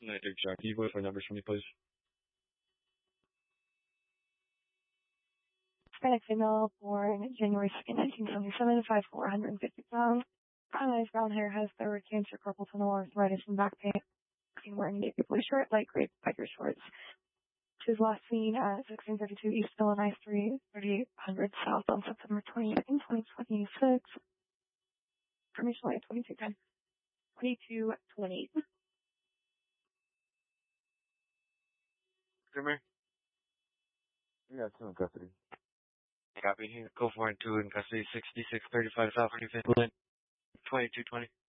Night Jack. Can you go for numbers for me, please? Hispanic female, born January 2nd, 1977, 5'4", 150 pounds. Brown eyes, brown hair, has thyroid cancer, carpal tunnel, arthritis, and back pain. Seen wearing navy blue shirt, light gray biker shorts. She was last seen at 1632 East Illinois Street, 3800 South on September 22nd, 2026. Information line 2210. 2220. Zimmer? Yeah, two in custody. Copy. Go for it. 2 in custody. 6635 South 25th Lane. 2220.